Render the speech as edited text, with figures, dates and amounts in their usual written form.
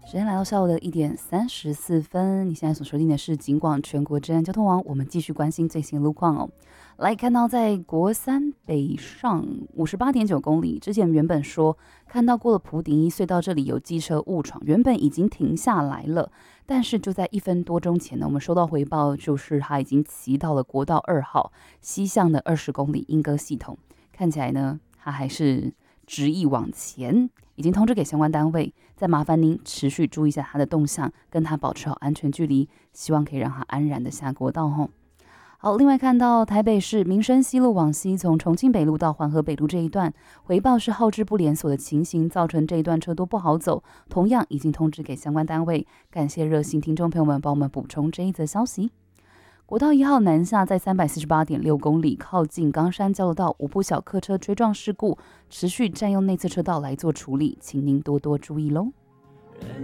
时间来到下午的1点34分，你现在所收听的是警广全国治安交通网，我们继续关心最新路况哦。来看到在国三北上58.9公里，之前原本说看到过了普顶一隧道这里有机车误闯，原本已经停下来了，但是就在1分多钟前呢，我们收到回报，就是他已经骑到了国道2号西向的20公里莺歌系统，看起来呢，他还是执意往前。已经通知给相关单位，再麻烦您持续注意一下他的动向，跟他保持好安全距离，希望可以让他安然的下国道吼。好，另外看到台北市民生西路往西，从重庆北路到环河北路这一段，回报是号志不连锁的情形，造成这一段车多不好走，同样已经通知给相关单位，感谢热心听众朋友们帮我们补充这一则消息。国道1号南下在348.6公里，靠近冈山交流道5部小客车追撞事故，持续占用内侧车道来做处理，请您多多注意喽。